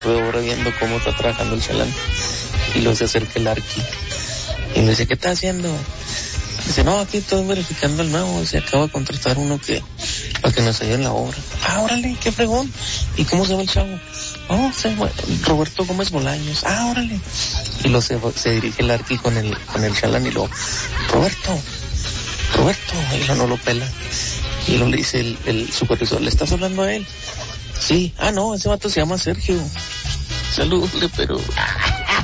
ahora viendo cómo está trabajando el chalán. Y luego se acerca el Arqui. Y me dice, ¿qué está haciendo? Dice, no, aquí estoy verificando el nuevo. Se acaba de contratar uno para que nos ayude en la obra. Ah, órale, qué fregón. ¿Y cómo se llama el chavo? Oh, Roberto Gómez Bolaños. Ah, órale. Y luego se dirige el Arqui con el chalán y luego, Roberto. Y luego no lo pela. Y luego le dice el supervisor, ¿le estás hablando a él? Sí. Ah, no, ese vato se llama Sergio. Saludle, pero...